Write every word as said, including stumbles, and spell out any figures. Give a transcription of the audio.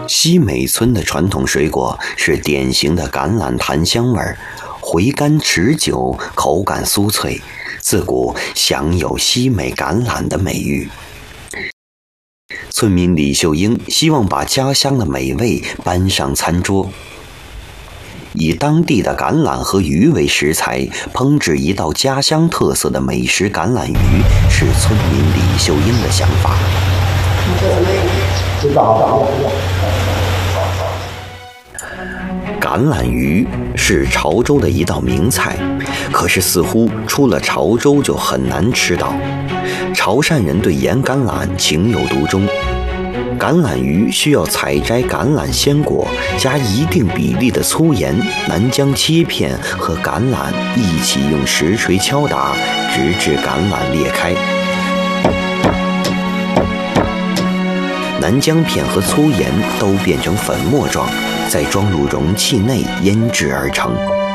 西美村的传统水果是典型的橄榄檀香味儿，回甘持久，口感酥脆，自古享有西美橄榄的美誉。村民李秀英希望把家乡的美味搬上餐桌，以当地的橄榄和鱼为食材，烹制一道家乡特色的美食橄榄鱼，是村民李秀英的想法。橄榄鱼是潮州的一道名菜，可是似乎出了潮州就很难吃到。潮汕人对盐橄榄情有独钟，橄榄鱼需要采摘橄榄鲜果，加一定比例的粗盐、南姜切片和橄榄一起用石锤敲打，直至橄榄裂开。南姜片和粗盐都变成粉末状，再装入容器内腌制而成。